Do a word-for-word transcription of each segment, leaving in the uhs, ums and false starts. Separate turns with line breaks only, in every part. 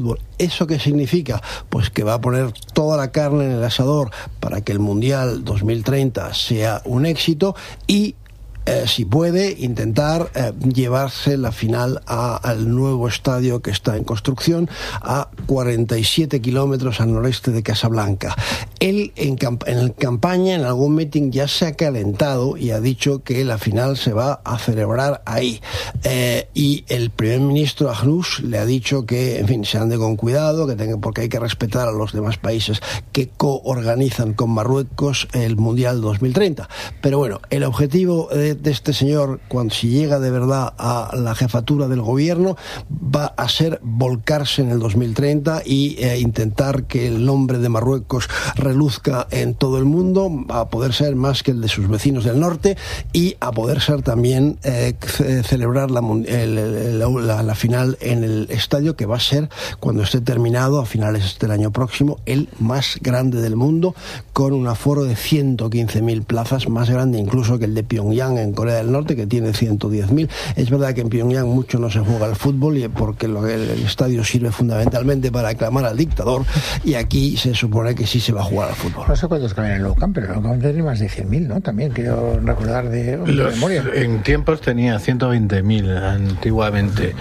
¿Eso qué significa? Pues que va a poner toda la carne en el asador para que el Mundial dos mil treinta sea un éxito y Eh, si puede, intentar eh, llevarse la final a, al nuevo estadio que está en construcción a cuarenta y siete kilómetros al noreste de Casablanca. Él en, camp- en campaña, en algún meeting, ya se ha calentado y ha dicho que la final se va a celebrar ahí. Eh, y el primer ministro Ahnous le ha dicho que, en fin, se ande con cuidado, que tenga, porque hay que respetar a los demás países que coorganizan con Marruecos el Mundial dos mil treinta. Pero bueno, el objetivo de de este señor, cuando si llega de verdad a la jefatura del gobierno, va a ser volcarse en el dos mil treinta y eh, intentar que el nombre de Marruecos reluzca en todo el mundo, a poder ser más que el de sus vecinos del norte y a poder ser también eh, c- celebrar la, el, la, la final en el estadio que va a ser, cuando esté terminado a finales del año próximo, el más grande del mundo, con un aforo de ciento quince mil plazas, más grande incluso que el de Pyongyang en Corea del Norte, que tiene ciento diez mil. Es verdad que en Pyongyang mucho no se juega al fútbol, y porque lo, el, el estadio sirve fundamentalmente para aclamar al dictador, y aquí se supone que sí se va a jugar al fútbol.
No sé cuántos caben en el Nou Camp, pero el Nou Camp tiene más de cien mil, ¿no? También quiero recordar de, de
Los,
memoria.
En tiempos tenía ciento veinte mil antiguamente.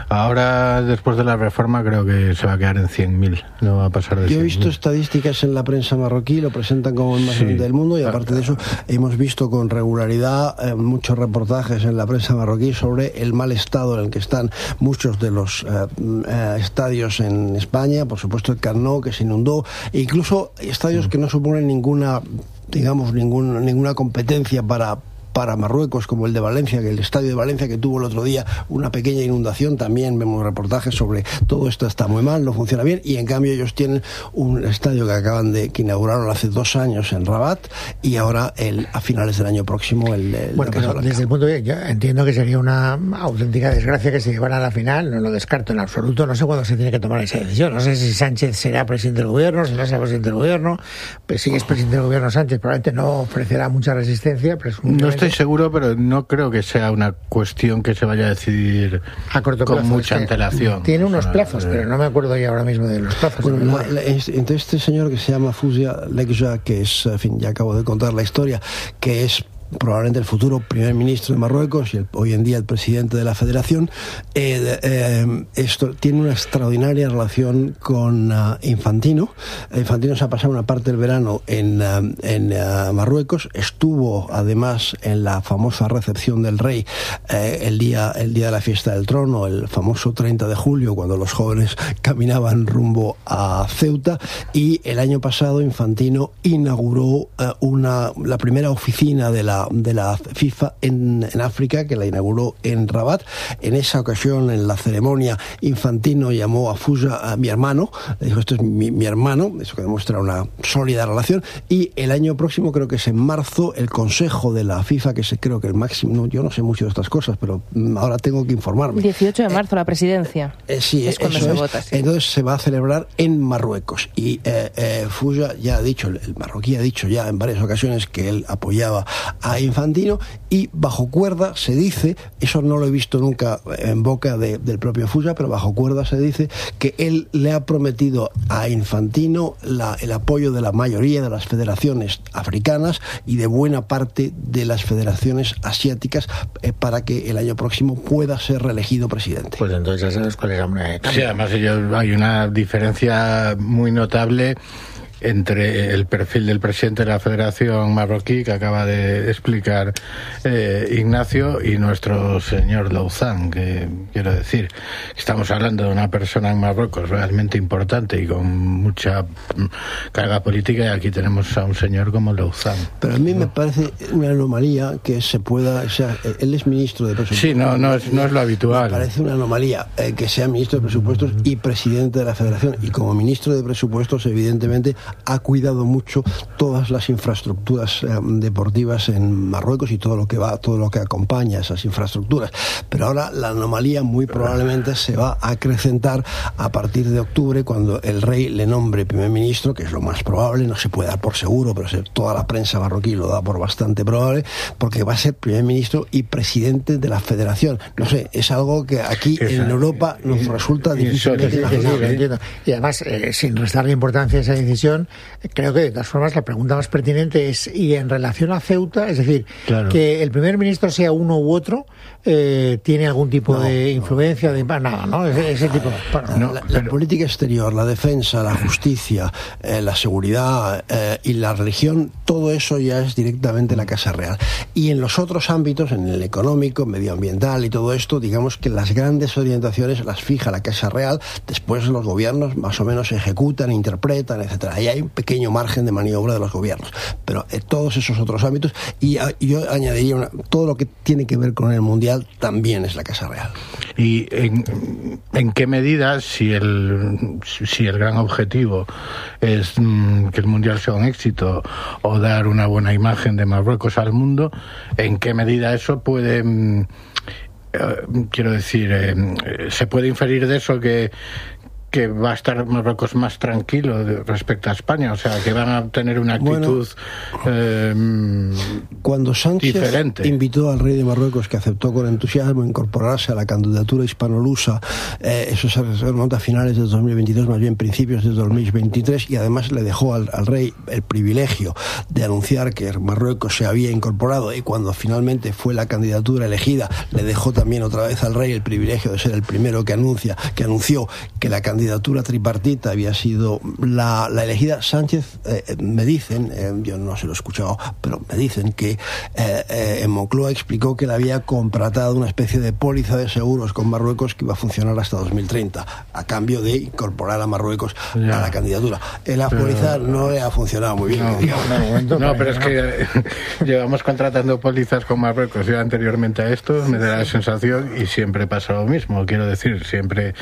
Ahora, después de la reforma, creo que se va a quedar en cien mil. No va a pasar de cien mil.
Yo he visto estadísticas en la prensa marroquí, lo presentan como el más
Sí.
grande del mundo, y aparte de eso hemos visto con regularidad eh, muchos reportajes en la prensa marroquí sobre el mal estado en el que están muchos de los eh, eh, estadios en España. Por supuesto el Camp Nou, que se inundó, e incluso estadios que no suponen ninguna, digamos, ningún, ninguna competencia para para Marruecos, como el de Valencia, que el estadio de Valencia, que tuvo el otro día una pequeña inundación. También vemos reportajes sobre todo esto, está muy mal, no funciona bien, y en cambio ellos tienen un estadio que acaban de, que inauguraron hace dos años en Rabat, y ahora el, a finales del año próximo el, el
Bueno,
de
pero desde el punto de vista, yo entiendo que sería una auténtica desgracia que se llevara a la final, no lo descarto en absoluto, no sé cuándo se tiene que tomar esa decisión, no sé si Sánchez será presidente del gobierno, si no será presidente del gobierno, pues si es presidente del gobierno Sánchez probablemente no ofrecerá mucha resistencia,
no estoy seguro, pero no creo que sea una cuestión que se vaya a decidir
a corto
con
plazo,
mucha
es que
antelación.
Tiene unos
O sea,
plazos,
eh,
pero no me acuerdo ya ahora mismo de los plazos.
Bueno, la, la, entonces este señor que se llama Fouza Lekja, que es, en fin, ya acabo de contar la historia, que es probablemente el futuro primer ministro de Marruecos y el, hoy en día el presidente de la federación, eh, eh, esto tiene una extraordinaria relación con uh, Infantino. Infantino se ha pasado una parte del verano en, uh, en uh, Marruecos, estuvo además en la famosa recepción del rey eh, el día el día de la fiesta del trono, el famoso treinta de julio, cuando los jóvenes caminaban rumbo a Ceuta, y el año pasado Infantino inauguró uh, una la primera oficina de la de la FIFA en, en África, que la inauguró en Rabat. En esa ocasión, en la ceremonia, Infantino llamó a Fouza a mi hermano, le dijo: esto es mi, mi hermano, eso que demuestra una sólida relación. Y el año próximo, creo que es en marzo, el Consejo de la FIFA, que es, creo que el máximo, no, yo no sé mucho de estas cosas, pero ahora tengo que informarme.
dieciocho de marzo, eh, la presidencia.
Eh, sí,
es cuando
eso
se
es.
vota. Sí.
Entonces se va a celebrar en Marruecos. Y eh, eh, Fouza ya ha dicho, el, el marroquí ha dicho ya en varias ocasiones que él apoyaba a Infantino, y bajo cuerda se dice, eso no lo he visto nunca en boca de, del propio Fouza, pero bajo cuerda se dice que él le ha prometido a Infantino la, el apoyo de la mayoría de las federaciones africanas y de buena parte de las federaciones asiáticas eh, para que el año próximo pueda ser reelegido presidente.
Pues entonces ya sabes cuál es la moneda de cambio.
Sí, además ellos, hay una diferencia muy notable entre el perfil del presidente de la Federación marroquí, que acaba de explicar eh, Ignacio, y nuestro señor Louzán, que quiero decir, estamos hablando de una persona en Marruecos realmente importante y con mucha carga política, y aquí tenemos a un señor como Louzán.
Pero a mí me parece una anomalía que se pueda, o sea, él es ministro de presupuestos.
Sí, no, no es, no es lo habitual.
Me parece una anomalía eh, que sea ministro de presupuestos y presidente de la Federación, y como ministro de presupuestos, evidentemente, ha cuidado mucho todas las infraestructuras eh, deportivas en Marruecos y todo lo que va, todo lo que acompaña a esas infraestructuras. Pero ahora la anomalía muy probablemente se va a acrecentar a partir de octubre, cuando el rey le nombre primer ministro, que es lo más probable, no se puede dar por seguro, pero toda la prensa marroquí lo da por bastante probable, porque va a ser primer ministro y presidente de la federación. No sé, es algo que aquí Esa, en Europa nos resulta difícil de imaginar.
Y además, eh, sin restarle importancia a esa decisión, creo que de todas formas la pregunta más pertinente es, y en relación a Ceuta, es decir, claro, que el primer ministro sea uno u otro, eh, ¿tiene algún tipo no, de influencia? No, de nada, ¿no? Ese, ese tipo. Bueno,
no, la, pero... la política exterior, la defensa, la justicia, eh, la seguridad eh, y la religión, todo eso ya es directamente la Casa Real. Y en los otros ámbitos, en el económico, medioambiental y todo esto, digamos que las grandes orientaciones las fija la Casa Real, después los gobiernos más o menos ejecutan, interpretan, etcétera. Ahí hay un pequeño margen de maniobra de los gobiernos, pero en todos esos otros ámbitos, y a, yo añadiría una, todo lo que tiene que ver con el mundial también es la Casa Real.
¿Y en, en qué medida, si el si el gran objetivo es mmm, que el mundial sea un éxito o dar una buena imagen de Marruecos al mundo, en qué medida eso puede mmm, eh, quiero decir eh, se puede inferir de eso que que va a estar Marruecos más tranquilo de, respecto a España, o sea, que van a tener una actitud bueno, eh,
cuando Sánchez
diferente.
Invitó al rey de Marruecos, que aceptó con entusiasmo incorporarse a la candidatura hispanolusa, eh, eso se remonta a finales de dos mil veintidós, más bien principios de dos mil veintitrés, y además le dejó al, al rey el privilegio de anunciar que Marruecos se había incorporado, y cuando finalmente fue la candidatura elegida, le dejó también otra vez al rey el privilegio de ser el primero que anuncia, que anunció que la candidatura candidatura tripartita había sido la, la elegida. Sánchez, eh, me dicen, eh, yo no se lo he escuchado, pero me dicen que eh, eh, en Moncloa explicó que le había contratado una especie de póliza de seguros con Marruecos que iba a funcionar hasta dos mil treinta, a cambio de incorporar a Marruecos ya a la candidatura. En la pero... póliza no le ha funcionado muy bien.
No,
que
no, no, pero es que llevamos contratando pólizas con Marruecos ya anteriormente a esto, me da la sensación, y siempre pasa lo mismo, quiero decir, siempre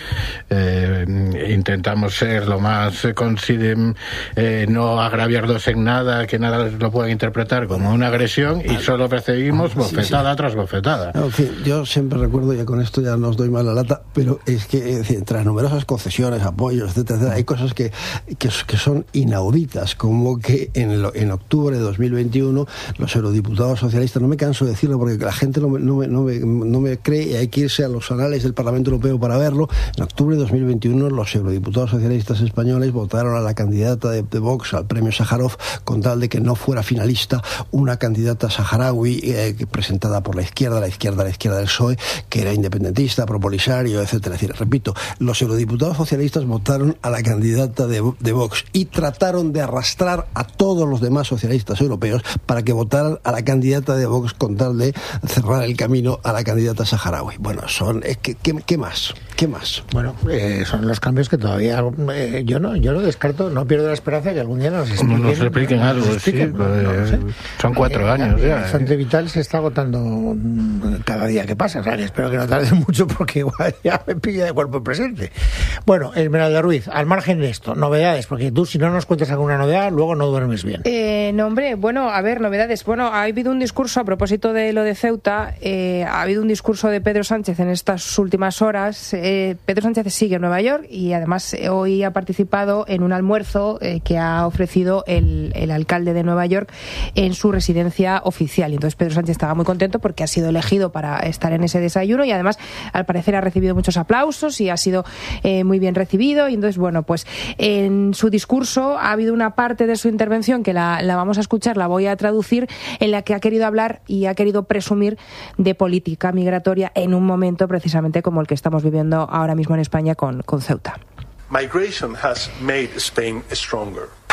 eh, intentamos ser lo más eh, considem, eh, no agraviarlos en nada, que nada lo puedan interpretar como una agresión, y solo recibimos bofetada sí, sí. tras bofetada.
No, en fin, yo siempre recuerdo, ya con esto ya no os doy más la lata, pero es que es decir, tras numerosas concesiones, apoyos, etcétera, etcétera, hay cosas que, que, que son inauditas, como que en, lo, en octubre de dos mil veintiuno los eurodiputados socialistas, no me canso de decirlo porque la gente no me, no me, no me, no me cree, y hay que irse a los anales del Parlamento Europeo para verlo, en octubre de dos mil veintiuno los eurodiputados socialistas españoles votaron a la candidata de, de Vox al premio Sájarov con tal de que no fuera finalista una candidata saharaui eh, presentada por la izquierda, la izquierda, la izquierda del P S O E, que era independentista, propolisario, etcétera. Es decir, repito, los eurodiputados socialistas votaron a la candidata de, de Vox y trataron de arrastrar a todos los demás socialistas europeos para que votaran a la candidata de Vox con tal de cerrar el camino a la candidata saharaui. Bueno, son eh, ¿qué, qué, qué más? ¿Qué más?
Bueno, eh, son los cambios que todavía eh, yo no yo no descarto, no pierdo la esperanza que algún día nos expliquen,
nos expliquen algo, nos expliquen, sí, no, no, no sé. Son cuatro eh, años ya.
El Frente Vital se está agotando cada día que pasa, o sea, espero que no tarde mucho porque igual ya me pilla de cuerpo presente. Bueno, Esmeralda Ruiz, al margen de esto, novedades, porque tú si no nos cuentas alguna novedad, luego no duermes bien.
Eh, no, hombre, bueno, a ver, novedades. Bueno, ha habido un discurso a propósito de lo de Ceuta, eh, ha habido un discurso de Pedro Sánchez en estas últimas horas. Eh, Pedro Sánchez sigue en Nueva York y además eh, hoy ha participado en un almuerzo eh, que ha ofrecido el, el alcalde de Nueva York en su residencia oficial. Y entonces Pedro Sánchez estaba muy contento porque ha sido elegido para estar en ese desayuno y además al parecer ha recibido muchos aplausos y ha sido eh, muy bien recibido. Y entonces, bueno, pues en su discurso ha habido una parte de su intervención que la, la vamos a escuchar, la voy a traducir, en la que ha querido hablar y ha querido presumir de política migratoria en un momento precisamente como el que estamos viviendo ahora mismo en España con, con Ceuta.
Migration has made Spain stronger.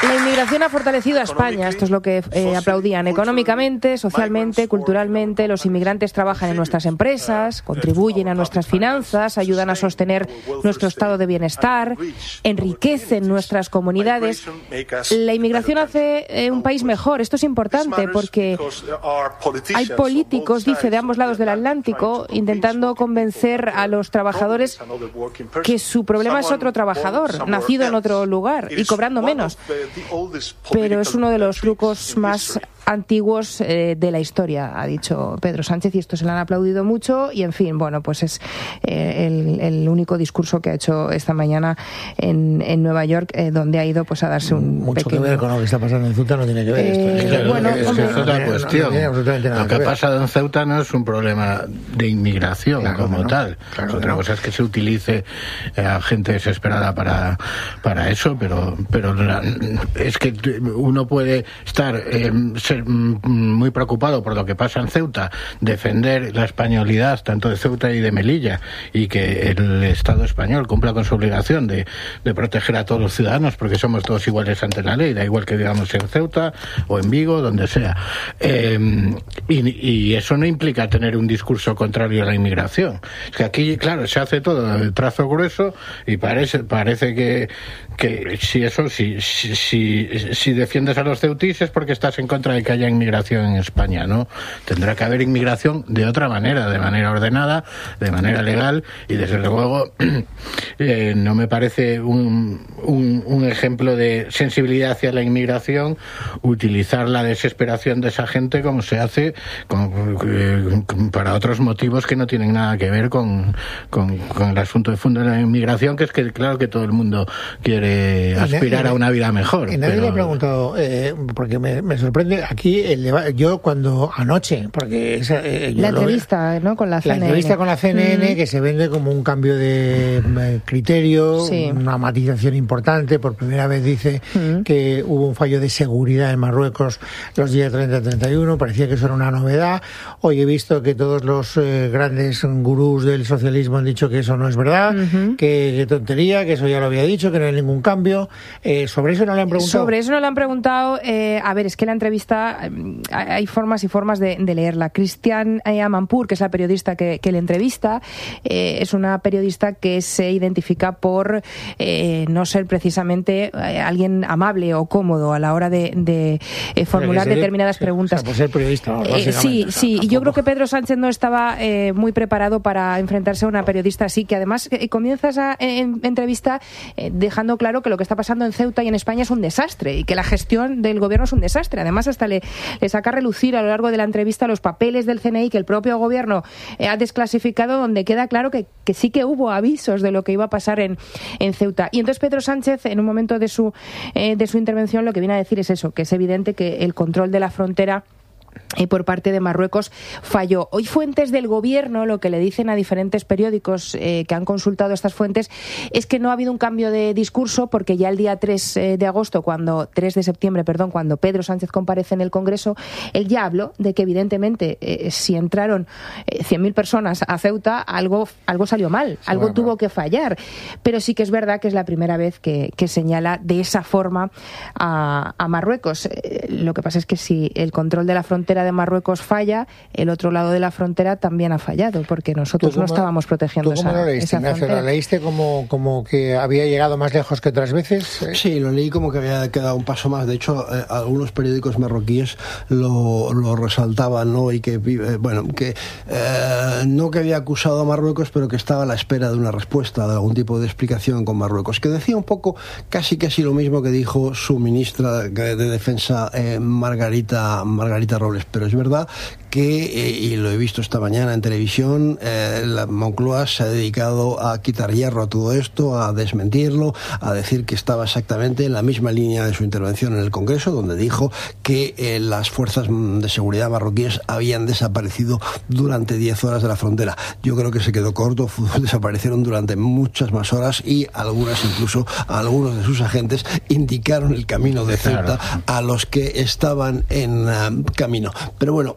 La inmigración ha fortalecido a España, esto es lo que eh, aplaudían. Económicamente, socialmente, culturalmente, los inmigrantes trabajan en nuestras empresas, contribuyen a nuestras finanzas, ayudan a sostener nuestro estado de bienestar, enriquecen nuestras comunidades. La inmigración hace eh, un país mejor. Esto es importante porque hay políticos, dice, de ambos lados del Atlántico, intentando convencer a los trabajadores que su problema es otro trabajador, nacido en otro lugar y cobrando menos. Pero es uno de los trucos más antiguos eh, de la historia, ha dicho Pedro Sánchez, y esto se le han aplaudido mucho. Y en fin, bueno, pues es eh, el, el único discurso que ha hecho esta mañana en, en Nueva York, eh, donde ha ido pues a darse un
mucho
pequeño...
que ver con lo que está pasando en Ceuta, no tiene que ver
eh,
esto.
Claro,
bueno,
es,
hombre,
es otra cuestión.
No, no tiene
lo que, que ha pasado en Ceuta no es un problema de inmigración, claro, como no. tal. Claro, otra no. cosa es que se utilice a gente desesperada para, para eso, pero, pero la, es que uno puede estar eh, ser muy preocupado por lo que pasa en Ceuta, defender la españolidad tanto de Ceuta y de Melilla, y que el Estado español cumpla con su obligación de, de proteger a todos los ciudadanos, porque somos todos iguales ante la ley, da igual que vivamos en Ceuta o en Vigo, donde sea. Eh, y, y eso no implica tener un discurso contrario a la inmigración. Es que aquí, claro, se hace todo el trazo grueso y parece parece que, que si eso, si, si, si, si defiendes a los ceutíes es porque estás en contra de que haya inmigración en España, ¿no? Tendrá que haber inmigración de otra manera, de manera ordenada, de manera legal, y desde luego eh, no me parece un, un, un ejemplo de sensibilidad hacia la inmigración utilizar la desesperación de esa gente como se hace con, eh, para otros motivos que no tienen nada que ver con, con, con el asunto de fondo de la inmigración, que es que claro que todo el mundo quiere aspirar a una vida mejor.
Y nadie
pero...
le ha preguntado, eh, porque me, me sorprende aquí, el debate, yo cuando anoche, porque esa, eh, yo
la
lo
entrevista,
veo,
¿no? Con la C N N.
La entrevista con la C N N, mm. que se vende como un cambio de eh, criterio, sí. una matización importante. Por primera vez dice mm. que hubo un fallo de seguridad en Marruecos los días treinta y treinta y uno, parecía que eso era una novedad. Hoy he visto que todos los eh, grandes gurús del socialismo han dicho que eso no es verdad, uh-huh. que, que tontería, que eso ya lo había dicho, que no hay ningún cambio. Eh, ¿Sobre eso no le han preguntado?
Sobre eso no le han preguntado. Eh, a ver, es que la entrevista, eh, hay formas y formas de, de leerla. Cristian Amanpour, que es la periodista que, que le entrevista, eh, es una periodista que se identifica por eh, no ser precisamente eh, alguien amable o cómodo a la hora de, de eh, formular sería, determinadas sí, preguntas.
O sea, por ser periodista,
eh, sí, sí, y yo creo que Pedro Sánchez no estaba eh, muy preparado para enfrentarse a una periodista así, que además eh, comienza esa eh, entrevista eh, dejando claro que lo que está pasando en Ceuta y en España es un desastre y que la gestión del gobierno es un desastre. Además, hasta le, le saca a relucir a lo largo de la entrevista los papeles del C N I que el propio gobierno eh, ha desclasificado, donde queda claro que, que sí que hubo avisos de lo que iba a pasar en, en Ceuta. Y entonces Pedro Sánchez, en un momento de su, eh, de su intervención, lo que viene a decir es eso, que es evidente que el control de la frontera y por parte de Marruecos falló. Hoy fuentes del gobierno lo que le dicen a diferentes periódicos eh, que han consultado estas fuentes es que no ha habido un cambio de discurso, porque ya el día tres de agosto, cuando tres de septiembre, perdón, cuando Pedro Sánchez comparece en el Congreso, él ya habló de que evidentemente eh, si entraron eh, cien mil personas a Ceuta, algo, algo salió mal, sí, algo bueno. tuvo que fallar. Pero sí que es verdad que es la primera vez que, que señala de esa forma a, a Marruecos. Eh, lo que pasa es que si el control de la frontera de Marruecos falla, el otro lado de la frontera también ha fallado, porque nosotros no estábamos protegiendo esa,
¿Tú cómo lo leíste,
esa
Ignacio?
frontera.
¿Lo leíste como, como que había llegado más lejos que otras veces?
Sí, lo leí como que había quedado un paso más. De hecho, eh, algunos periódicos marroquíes lo, lo resaltaban, ¿no? Y que, eh, bueno, que eh, no que había acusado a Marruecos, pero que estaba a la espera de una respuesta, de algún tipo de explicación con Marruecos, que decía un poco casi casi lo mismo que dijo su ministra de Defensa, eh, Margarita, Margarita Robles. Pero es verdad que, eh, y lo he visto esta mañana en televisión, eh, la Moncloa se ha dedicado a quitar hierro a todo esto, a desmentirlo, a decir que estaba exactamente en la misma línea de su intervención en el Congreso, donde dijo que eh, las fuerzas de seguridad marroquíes habían desaparecido durante diez horas de la frontera. Yo creo que se quedó corto, desaparecieron durante muchas más horas, y algunas, incluso algunos de sus agentes, indicaron el camino de Ceuta a los que estaban en uh, camino. Pero bueno, es, yo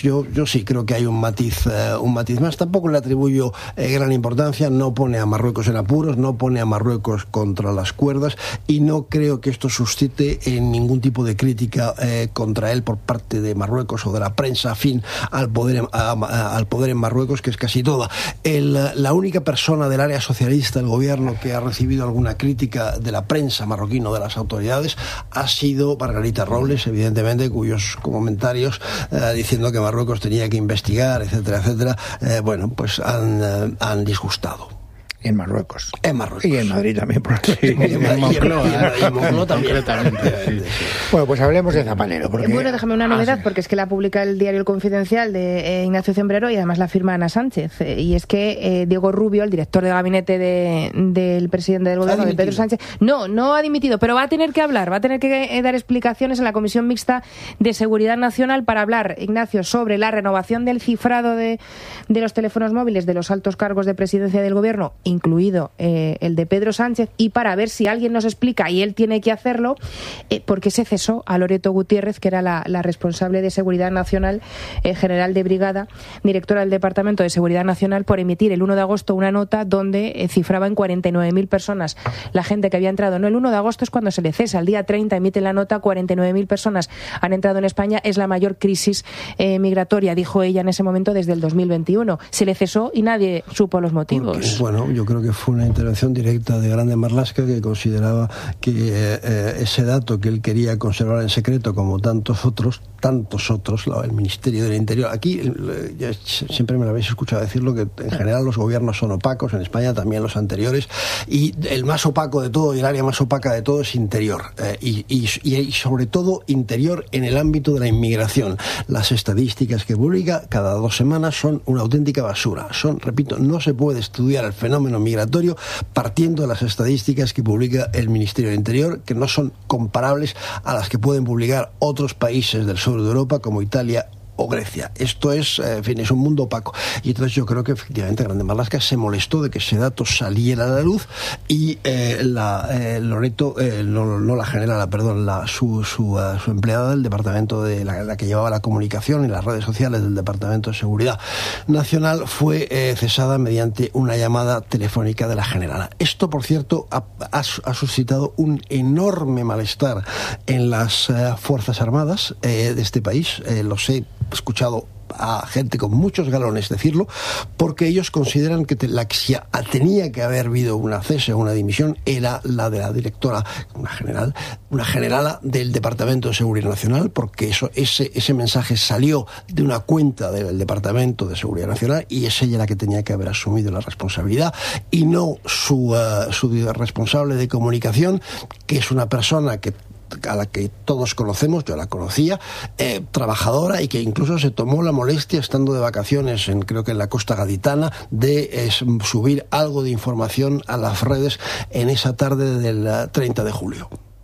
yo, yo sí creo que hay un matiz, eh, un matiz más. Tampoco le atribuyo eh, gran importancia. No pone a Marruecos en apuros, no pone a Marruecos contra las cuerdas, y no creo que esto suscite en ningún tipo de crítica eh, contra él por parte de Marruecos o de la prensa afín al poder en, a, a, al poder en Marruecos, que es casi toda. El, la única persona del área socialista del gobierno que ha recibido alguna crítica de la prensa marroquí o de las autoridades ha sido Margarita Robles, evidentemente, cuyos comentarios eh, diciendo que Marruecos tenía que investigar, etcétera, etcétera, eh, bueno, pues han, eh, han disgustado.
En Marruecos.
En Marruecos.
Y en Madrid también, por aquí.
Sí, y en Moncloa.
Y en Moncloa también.
Concretamente, sí.
Bueno, pues hablemos de Zapatero. Porque...
Bueno, déjame una novedad,
ah, sí.
porque es que la publica el diario El Confidencial de eh, Ignacio Cembrero, y además la firma Ana Sánchez. Eh, y es que eh, Diego Rubio, el director de gabinete de, del presidente del gobierno, de Pedro Sánchez, no, no ha dimitido, pero va a tener que hablar, va a tener que eh, dar explicaciones en la Comisión Mixta de Seguridad Nacional para hablar, Ignacio, sobre la renovación del cifrado de, de los teléfonos móviles de los altos cargos de presidencia del gobierno, incluido eh, el de Pedro Sánchez, y para ver si alguien nos explica, y él tiene que hacerlo, eh, por qué se cesó a Loreto Gutiérrez, que era la, la responsable de Seguridad Nacional, eh, general de brigada, directora del Departamento de Seguridad Nacional, por emitir el uno de agosto una nota donde eh, cifraba en cuarenta y nueve mil personas la gente que había entrado. No, el uno de agosto es cuando se le cesa, el día treinta emite la nota, cuarenta y nueve mil personas han entrado en España, es la mayor crisis eh, migratoria, dijo ella en ese momento, desde el dos mil veintiuno. Se le cesó y nadie supo los motivos.
Porque, bueno, yo creo que fue una intervención directa de Grande Marlaska, que consideraba que eh, ese dato que él quería conservar en secreto, como tantos otros, tantos otros, el Ministerio del Interior, aquí eh, ya siempre me lo habéis escuchado decirlo, que en general los gobiernos son opacos, en España también los anteriores, y el más opaco de todo y el área más opaca de todo es Interior, eh, y, y, y sobre todo Interior en el ámbito de la inmigración. Las estadísticas que publica cada dos semanas son una auténtica basura. Son, repito, no se puede estudiar el fenómeno migratorio partiendo de las estadísticas que publica el Ministerio del Interior, que no son comparables a las que pueden publicar otros países del sur de Europa como Italia o Grecia. Esto es, en fin, es un mundo opaco. Y entonces yo creo que efectivamente Grande Marlaska se molestó de que ese dato saliera a la luz, y eh, la eh, Loreto, eh, no, no la generala, perdón, la, su, su, uh, su empleada del departamento de la, la que llevaba la comunicación y las redes sociales del Departamento de Seguridad Nacional, fue eh, cesada mediante una llamada telefónica de la generala. Esto, por cierto, ha, ha, ha suscitado un enorme malestar en las uh, Fuerzas Armadas eh, de este país. Eh, lo sé, he escuchado a gente con muchos galones decirlo, porque ellos consideran que te, la que si tenía que haber habido una cese o una dimisión era la de la directora, una general, una generala del Departamento de Seguridad Nacional, porque eso, ese, ese mensaje salió de una cuenta del Departamento de Seguridad Nacional, y es ella la que tenía que haber asumido la responsabilidad, y no su, uh, su responsable de comunicación, que es una persona que a la que todos conocemos, yo la conocía, eh, trabajadora, y que incluso se tomó la molestia, estando de vacaciones en, creo que en la costa gaditana, de eh, subir algo de información a las redes en esa tarde del uh, treinta de julio.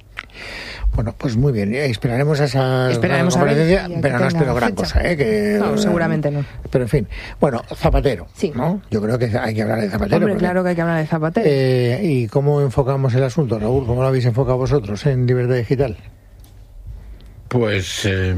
Bueno, pues muy bien, esperaremos a esa
esperaremos a ver,
pero no espero gran cosa, ¿eh? Que,
no, seguramente no.
Pero en fin, bueno, Zapatero,
sí,
¿no? Yo creo que hay que hablar de Zapatero.
Hombre, claro que hay que hablar de Zapatero.
Eh, ¿Y cómo enfocamos el asunto, Raúl? ¿Cómo lo habéis enfocado vosotros en Libertad Digital?
Pues eh,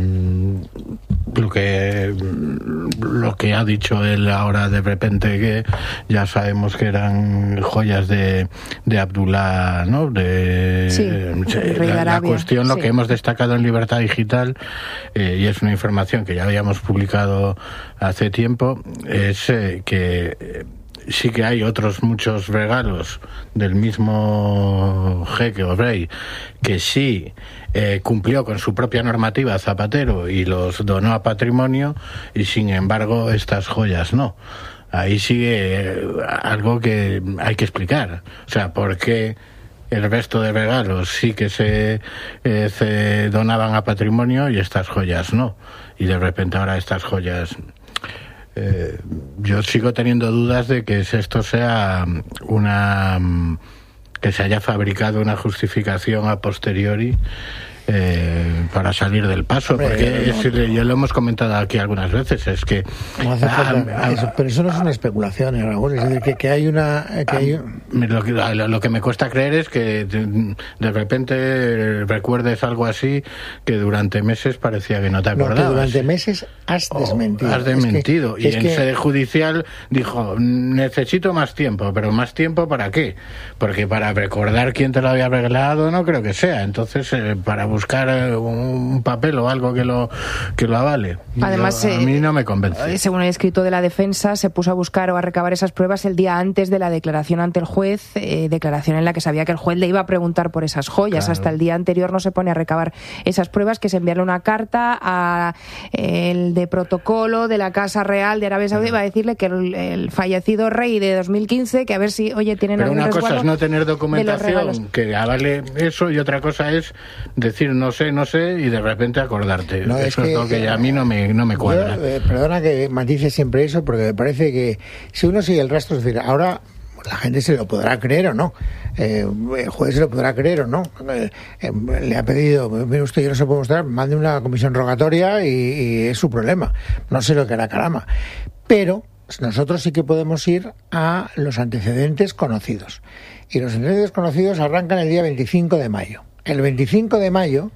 lo que lo que ha dicho él ahora, de repente, que ya sabemos que eran joyas de, de Abdullah, ¿no? De,
sí,
eh,
rey de
la,
Arabia,
la cuestión, lo
sí.
que hemos destacado en Libertad Digital, eh, y es una información que ya habíamos publicado hace tiempo, es eh, que eh, sí que hay otros muchos regalos del mismo jeque o rey que sí eh, cumplió con su propia normativa Zapatero y los donó a patrimonio, y sin embargo estas joyas no. Ahí sigue algo que hay que explicar. O sea, ¿por qué el resto de regalos sí que se, eh, se donaban a patrimonio y estas joyas no? Y de repente ahora estas joyas... Eh, yo sigo teniendo dudas de que esto sea una... que se haya fabricado una justificación a posteriori eh, para salir del paso. Hombre, porque no, es, no, ya lo hemos comentado aquí algunas veces, es que...
No hace falta, ah, eso, pero eso no es una especulación, Raúl, es decir, que, que hay una... Que hay...
Lo, que, lo que me cuesta creer es que de, de repente recuerdes algo así que durante meses parecía que no te acordabas.
No, que durante meses has desmentido.
Oh, has desmentido.
Es que,
y en que... sede judicial dijo, necesito más tiempo, pero ¿más tiempo para qué? Porque para recordar quién te lo había regalado no creo que sea. Entonces, eh, para buscar eh, un papel o algo que lo que lo avale.
Además,
Yo, a mí no me convence.
Eh, según el escrito de la defensa, se puso a buscar o a recabar esas pruebas el día antes de la declaración ante el juez, eh, declaración en la que sabía que el juez le iba a preguntar por esas joyas. Claro. Hasta el día anterior no se pone a recabar esas pruebas, que se enviaron una carta a eh, el de protocolo de la Casa Real de Arabia Saudí, va a decirle que el, el fallecido rey de dos mil quince, que a ver si, oye, tienen
Pero
algún
una cosa es no tener documentación que avale eso, y otra cosa es decir no sé, no sé, y de repente acordarte.
No,
eso es,
es que,
lo que a mí no me, no me cuadra.
Yo, eh, perdona que matice siempre eso, porque me parece que si uno sigue el rastro, es decir, ahora la gente se lo podrá creer o no, eh, el juez se lo podrá creer o no, eh, eh, le ha pedido, mire usted, yo no se puede mostrar, mande una comisión rogatoria y, y es su problema, no sé lo que hará Calama, pero nosotros sí que podemos ir a los antecedentes conocidos, y los antecedentes conocidos arrancan el día veinticinco de mayo. El veinticinco de mayo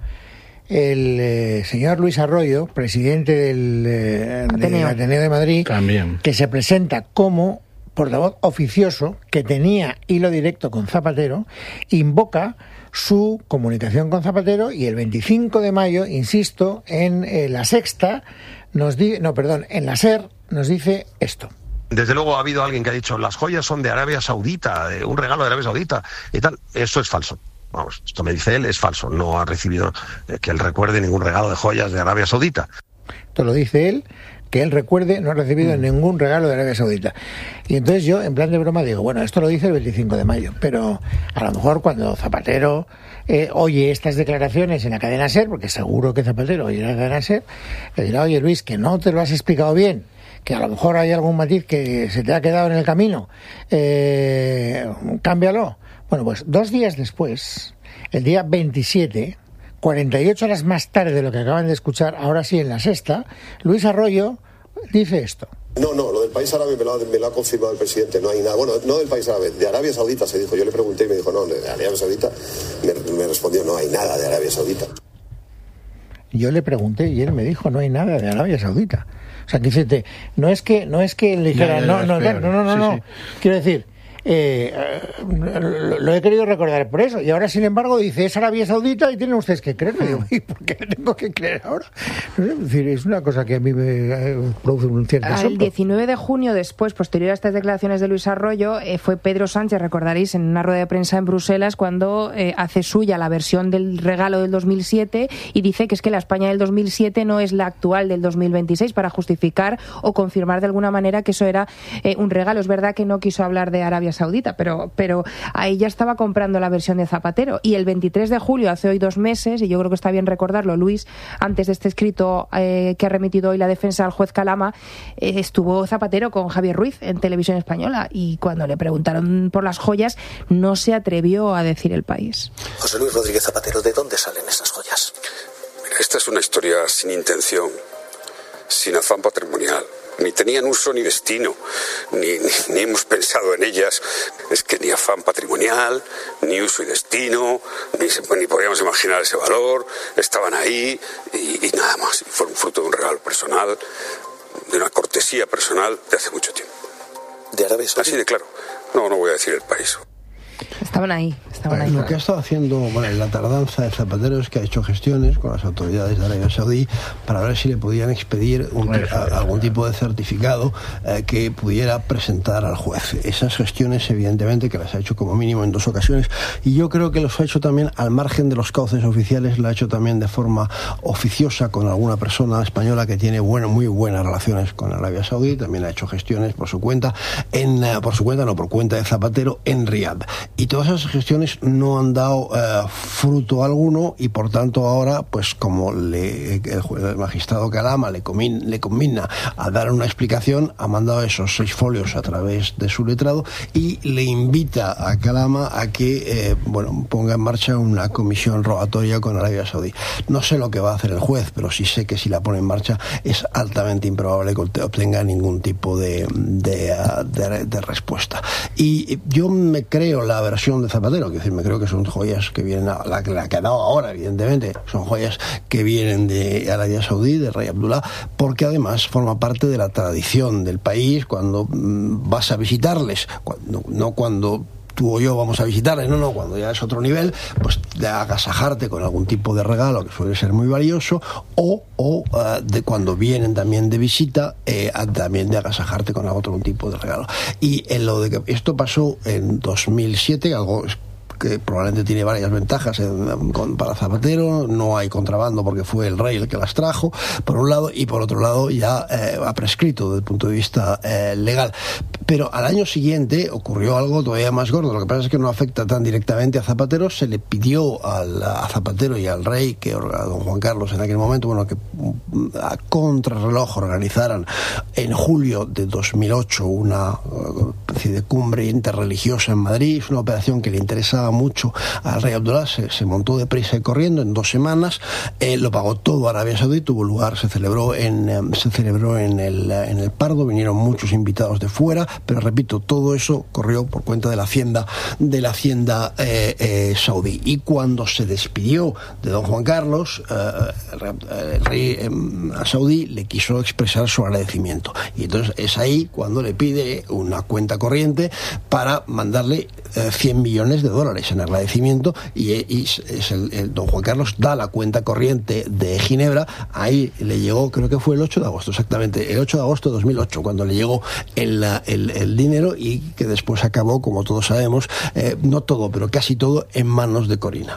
el eh, señor Luis Arroyo, presidente del, eh, Ateneo. del Ateneo de Madrid,
también,
que se presenta como portavoz oficioso, que tenía hilo directo con Zapatero, invoca su comunicación con Zapatero, y el veinticinco de mayo, insisto, en eh, La Sexta, nos di, no, perdón, en la SER nos dice esto.
Desde luego ha habido alguien que ha dicho las joyas son de Arabia Saudita, de un regalo de Arabia Saudita y tal. Eso es falso. Vamos, esto me dice él, es falso. No ha recibido eh, que él recuerde ningún regalo de joyas de Arabia Saudita.
Esto lo dice él, que él recuerde, no ha recibido mm. ningún regalo de Arabia Saudita. Y entonces yo, en plan de broma, digo, bueno, esto lo dice el veinticinco de mayo, pero a lo mejor cuando Zapatero eh, oye estas declaraciones en la cadena SER, porque seguro que Zapatero oye la cadena SER, le dirá, oye Luis, que no te lo has explicado bien, que a lo mejor hay algún matiz que se te ha quedado en el camino, eh, cámbialo. Bueno, pues dos días después, el día veintisiete, cuarenta y ocho horas más tarde de lo que acaban de escuchar, ahora sí en La Sexta, Luis Arroyo dice esto.
No, no, lo del país árabe me lo, ha, me lo ha confirmado el presidente, no hay nada. Bueno, no del país árabe, de Arabia Saudita se dijo. Yo le pregunté y me dijo, no, de Arabia Saudita. Me, me respondió, no hay nada de Arabia Saudita.
Yo le pregunté y él me dijo, no hay nada de Arabia Saudita. O sea, que dice, no es que, no es que le dijera, no, no, no, no, no, no, no. Quiero decir, Eh, lo, lo he querido recordar por eso, y ahora sin embargo dice es Arabia Saudita y tienen ustedes que creerme. Digo, ¿y por qué tengo que creer ahora? No sé, es decir, es una cosa que a mí me produce un cierto asombro.
El diecinueve de junio, después, posterior a estas declaraciones de Luis Arroyo, eh, fue Pedro Sánchez, recordaréis, en una rueda de prensa en Bruselas, cuando eh, hace suya la versión del regalo del dos mil siete y dice que es que la España del dos mil siete no es la actual del dos mil veintiséis, para justificar o confirmar de alguna manera que eso era eh, un regalo. Es verdad que no quiso hablar de Arabia Saudita, pero, pero ahí ya estaba comprando la versión de Zapatero. Y el veintitrés de julio, hace hoy dos meses, y yo creo que está bien recordarlo, Luis, antes de este escrito eh, que ha remitido hoy la defensa al juez Calama, eh, estuvo Zapatero con Javier Ruiz en Televisión Española, y cuando le preguntaron por las joyas no se atrevió a decir El País.
José Luis Rodríguez Zapatero, ¿de dónde salen esas joyas?
Mira, esta es una historia sin intención, sin afán patrimonial. Ni tenían uso ni destino, ni, ni, ni hemos pensado en ellas. Es que ni afán patrimonial, ni uso y destino, ni, ni podíamos imaginar ese valor. Estaban ahí y, y nada más. Y fueron fruto de un regalo personal, de una cortesía personal de hace mucho tiempo.
¿De Arabia Saudí?
Así de claro. No, no voy a decir el país.
Estaban ahí, estaban
bueno,
ahí.
Lo que ha estado haciendo, bueno, la tardanza de Zapatero es que ha hecho gestiones con las autoridades de Arabia Saudí para ver si le podían expedir un, a, algún tipo de certificado eh, que pudiera presentar al juez. Esas gestiones, evidentemente, que las ha hecho como mínimo en dos ocasiones, y yo creo que los ha hecho también al margen de los cauces oficiales, lo ha hecho también de forma oficiosa con alguna persona española que tiene bueno, muy buenas relaciones con Arabia Saudí. También ha hecho gestiones por su cuenta, en, por su cuenta, no, por cuenta de Zapatero, en Riad. Y todas todas esas gestiones no han dado eh, fruto alguno y por tanto ahora, pues como le, el, el magistrado Calama le, comin, le combina a dar una explicación, ha mandado esos seis folios a través de su letrado y le invita a Calama a que eh, bueno, ponga en marcha una comisión rogatoria con Arabia Saudí. No sé lo que va a hacer el juez, pero sí sé que si la pone en marcha es altamente improbable que obtenga ningún tipo de, de, de, de respuesta. Y yo me creo la versión de Zapatero, que decir, me creo que son joyas que vienen, a, la que la que ha dado ahora, evidentemente, son joyas que vienen de Arabia Saudí, del rey Abdullah, porque además forma parte de la tradición del país cuando mmm, vas a visitarles, cuando, no cuando tú o yo vamos a visitarles, no, no, cuando ya es otro nivel, pues de agasajarte con algún tipo de regalo que suele ser muy valioso, o, o uh, de cuando vienen también de visita, eh, también de agasajarte con otro tipo de regalo. Y en lo de que esto pasó en dos mil siete, algo que probablemente tiene varias ventajas en, con, para Zapatero, no hay contrabando porque fue el rey el que las trajo, por un lado, y por otro lado ya eh, ha prescrito desde el punto de vista eh, legal. Pero al año siguiente ocurrió algo todavía más gordo. Lo que pasa es que no afecta tan directamente a Zapatero. Se le pidió al, a Zapatero y al rey, que a don Juan Carlos en aquel momento, bueno, que a contrarreloj organizaran en julio de dos mil ocho una especie de cumbre interreligiosa en Madrid. Es una operación que le interesaba mucho al rey Abdullah, se, se montó deprisa y corriendo en dos semanas, eh, lo pagó todo Arabia Saudí, tuvo lugar, se celebró en eh, se celebró en el, en el Pardo, vinieron muchos invitados de fuera, pero repito, todo eso corrió por cuenta de la hacienda de la hacienda eh, eh, saudí. Y cuando se despidió de don Juan Carlos, eh, el rey eh, saudí le quiso expresar su agradecimiento, y entonces es ahí cuando le pide una cuenta corriente para mandarle eh, cien millones de dólares en agradecimiento, y, y es el, el don Juan Carlos da la cuenta corriente de Ginebra. Ahí le llegó, creo que fue el ocho de agosto, exactamente, el ocho de agosto de dos mil ocho, cuando le llegó el, el, el dinero, y que después acabó, como todos sabemos, eh, no todo, pero casi todo, en manos de Corina.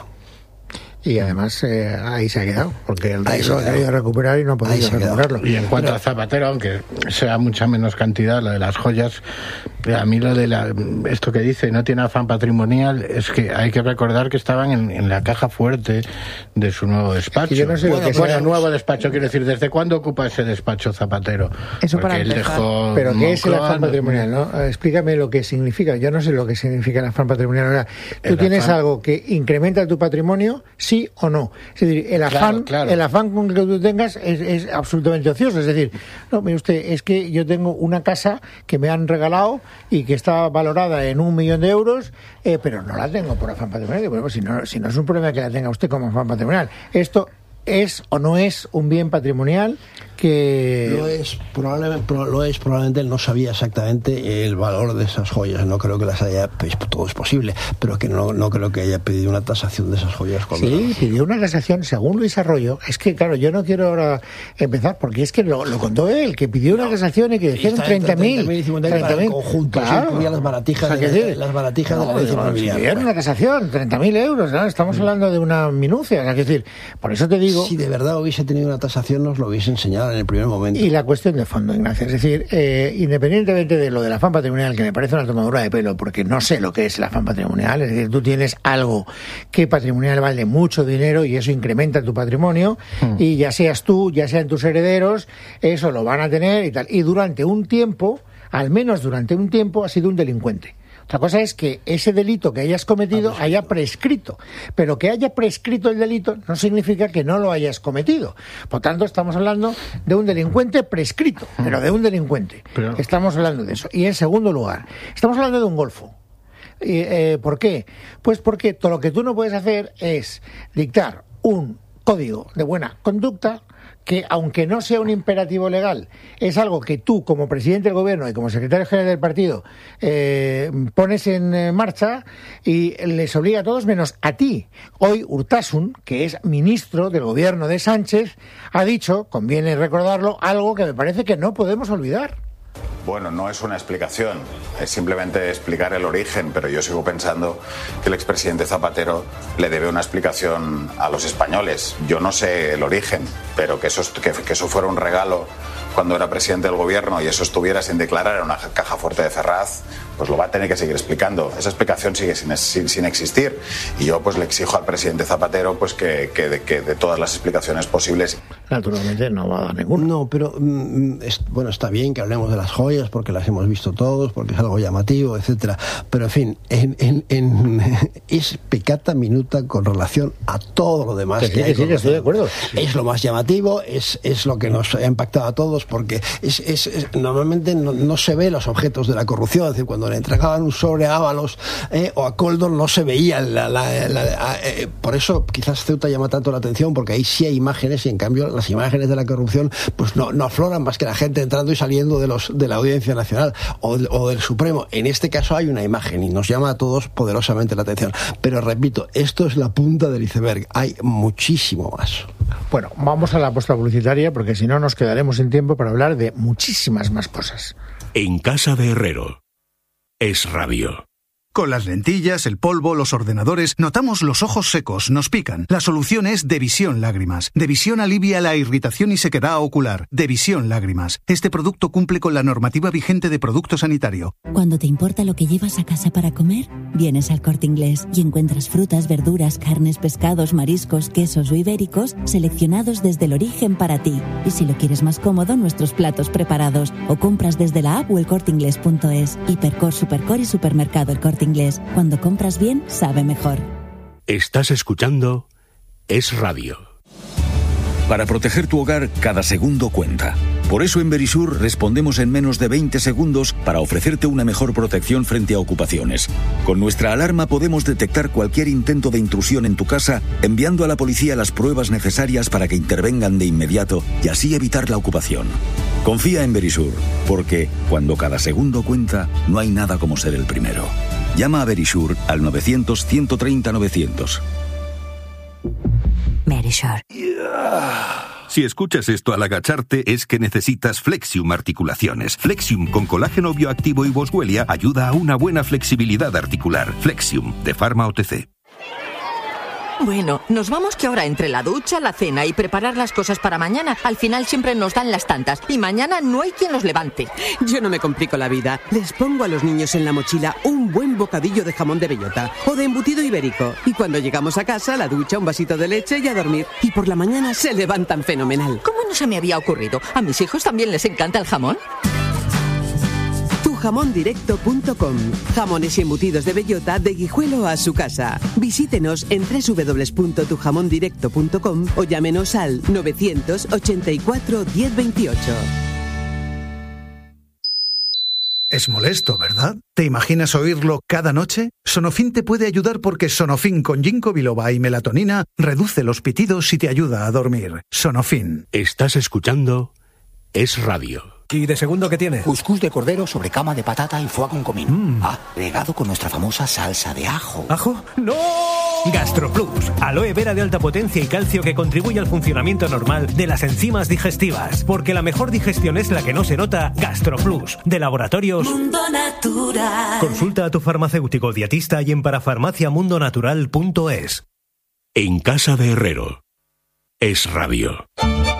Y además eh, ahí se ha quedado, porque el rey lo ha querido recuperar y no ha podido recuperarlo.
Y en cuanto Pero, a Zapatero, aunque sea mucha menos cantidad, lo de las joyas, a mí lo de la, esto que dice, no tiene afán patrimonial, es que hay que recordar que estaban en, en la caja fuerte de su nuevo despacho. Es que yo no sé bueno, lo que bueno, sea, nuevo despacho, quiero decir, ¿desde cuándo ocupa ese despacho Zapatero?
Eso para
él dejó
Pero ¿qué es el afán patrimonial? ¿No? Explícame lo que significa. Yo no sé lo que significa el afán patrimonial. O sea, tú el tienes afán... algo que incrementa tu patrimonio, sí o no. Es decir, el afán, claro, claro. el afán con que tú tengas es, es absolutamente ocioso. Es decir, no, mire usted, es que yo tengo una casa que me han regalado y que está valorada en un millón de euros, eh, pero no la tengo por afán patrimonial. Bueno, si no, si no es un problema que la tenga usted como afán patrimonial. Esto es o no es un bien patrimonial que
lo es probablemente lo es probablemente él no sabía exactamente el valor de esas joyas, no creo que las haya, pues todo es posible, pero que no, no creo que haya pedido una tasación de esas joyas.
Sí, las... pidió una tasación según Luis Arroyo. Es que claro, yo no quiero ahora empezar porque es que lo, lo contó él, que pidió una tasación y que dijeron treinta mil
y cincuenta mil conjuntos, claro. Incluía las baratijas, o sea, de, de, las baratijas no, de la ley inmobiliaria.
Pidieron una tasación, treinta mil euros, ¿no? Estamos hablando de una minucia, o sea, es decir, por eso te digo,
si de verdad hubiese tenido una tasación nos lo hubiese enseñado en el primer momento.
Y la cuestión de fondo, Ignacio, es decir, eh, independientemente de lo del afán patrimonial, que me parece una tomadura de pelo, porque no sé lo que es el afán patrimonial, es decir, tú tienes algo que patrimonial vale mucho dinero y eso incrementa tu patrimonio, mm. y ya seas tú, ya sean tus herederos, eso lo van a tener y tal. Y durante un tiempo, al menos durante un tiempo, has sido un delincuente. Otra cosa es que ese delito que hayas cometido haya prescrito, pero que haya prescrito el delito no significa que no lo hayas cometido. Por tanto, estamos hablando de un delincuente prescrito, pero de un delincuente. Pero... Estamos hablando de eso. Y en segundo lugar, estamos hablando de un golfo. ¿Y, eh, ¿Por qué? Pues porque todo lo que tú no puedes hacer es dictar un código de buena conducta que, aunque no sea un imperativo legal, es algo que tú, como presidente del gobierno y como secretario general del partido, eh, pones en marcha y les obliga a todos menos a ti. Hoy Urtasun, que es ministro del gobierno de Sánchez, ha dicho, conviene recordarlo, algo que me parece que no podemos olvidar.
Bueno, no es una explicación, es simplemente explicar el origen, pero yo sigo pensando que el expresidente Zapatero le debe una explicación a los españoles. Yo no sé el origen, pero que eso, que, que eso fuera un regalo cuando era presidente del gobierno y eso estuviera sin declarar en una caja fuerte de Ferraz, pues lo va a tener que seguir explicando. Esa explicación sigue sin, sin, sin existir. Y yo pues le exijo al presidente Zapatero pues que, que, de, que de todas las explicaciones posibles.
Naturalmente no va a dar ninguna.
No, pero mm, es, bueno, está bien que hablemos de las joyas porque las hemos visto todos, porque es algo llamativo, etcétera. Pero en fin, en, en, en, es peccata minuta con relación a todo lo demás
que,
que
sí,
hay.
Que sí, que estoy de acuerdo. Sí.
Es lo más llamativo, es, es lo que nos ha impactado a todos, porque es, es, es normalmente no, no se ve los objetos de la corrupción. Es decir, cuando le entregaban un sobre a Ábalos eh, o a Koldo no se veía la, la, la, la, eh, por eso quizás Ceuta llama tanto la atención, porque ahí sí hay imágenes y en cambio las imágenes de la corrupción pues no, no afloran más que la gente entrando y saliendo de los de la Audiencia Nacional o, o del Supremo. En este caso hay una imagen y nos llama a todos poderosamente la atención, pero repito, esto es la punta del iceberg, hay muchísimo más.
Bueno, vamos a la posta publicitaria porque si no nos quedaremos sin tiempo para hablar de muchísimas más cosas.
En casa de Herrero es radio.
Con las lentillas, el polvo, los ordenadores, notamos los ojos secos, nos pican. La solución es Devisión Lágrimas. Devisión alivia la irritación y sequedad ocular. Devisión Lágrimas. Este producto cumple con la normativa vigente de producto sanitario.
Cuando te importa lo que llevas a casa para comer, vienes al Corte Inglés y encuentras frutas, verduras, carnes, pescados, mariscos, quesos o ibéricos seleccionados desde el origen para ti. Y si lo quieres más cómodo, nuestros platos preparados. O compras desde la app o el corte inglés punto es. Hipercor, Supercor y Supermercado El Corte Inglés. Cuando compras bien, sabe mejor.
Estás escuchando Es Radio.
Para proteger tu hogar, cada segundo cuenta. Por eso en Verisur respondemos en menos de veinte segundos para ofrecerte una mejor protección frente a ocupaciones. Con nuestra alarma podemos detectar cualquier intento de intrusión en tu casa, enviando a la policía las pruebas necesarias para que intervengan de inmediato y así evitar la ocupación. Confía en Verisur, porque cuando cada segundo cuenta, no hay nada como ser el primero. Llama a Verisur al novecientos, ciento treinta, novecientos.
Verisur.
Si escuchas esto al agacharte es que necesitas Flexium Articulaciones. Flexium con colágeno bioactivo y boswellia ayuda a una buena flexibilidad articular. Flexium, de Pharma O T C.
Bueno, nos vamos que ahora entre la ducha, la cena y preparar las cosas para mañana, al final siempre nos dan las tantas y mañana no hay quien los levante.
Yo no me complico la vida. Les pongo a los niños en la mochila un buen bocadillo de jamón de bellota o de embutido ibérico. Y cuando llegamos a casa, la ducha, un vasito de leche y a dormir. Y por la mañana se levantan fenomenal.
¿Cómo no se me había ocurrido? ¿A mis hijos también les encanta el jamón?
tu jamón directo punto com. Jamones y embutidos de bellota de Guijuelo a su casa. Visítenos en doble u doble u doble u punto tu jamón directo punto com o llámenos al novecientos ochenta y cuatro, diez veintiocho.
Es molesto, ¿verdad? ¿Te imaginas oírlo cada noche? Sonofin te puede ayudar porque Sonofin con ginkgo biloba y melatonina reduce los pitidos y te ayuda a dormir. Sonofin.
Estás escuchando Es Radio.
¿Y de segundo qué tiene?
Cuscús de cordero sobre cama de patata y foie con comino. Mm. Ah, regado con nuestra famosa salsa de ajo.
¿Ajo? ¡No! GastroPlus, aloe vera de alta potencia y calcio que contribuye al funcionamiento normal de las enzimas digestivas. Porque la mejor digestión es la que no se nota. GastroPlus, de Laboratorios
Mundo Natural.
Consulta a tu farmacéutico dietista y en parafarmacia mundo natural punto es.
En casa de Herrero. Es Radio.